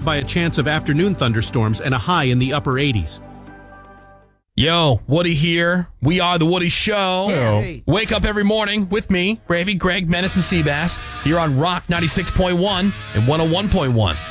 by a chance of afternoon thunderstorms and a high in the upper 80s. Yo, Woody here. We are The Woody Show. Hey. Wake up every morning with me, Gravy, Greg, Menace, and Seabass, here on Rock 96.1 and 101.1.